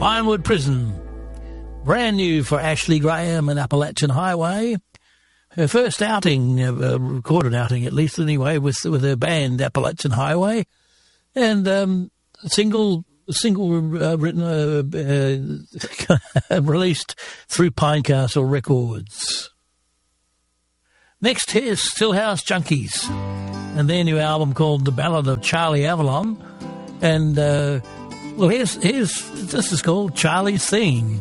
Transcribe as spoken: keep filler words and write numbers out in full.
Pinewood Prison. Brand new for Ashley Graham and Appalachian Highway. Her first outing, uh, recorded outing at least anyway, with with her band Appalachian Highway, and um, single single uh, written uh, uh, released through Pinecastle Records. Next, here's Stillhouse Junkies and their new album called The Ballad of Charlie Avalon, and uh, well, here's here's this is called Charlie's Theme.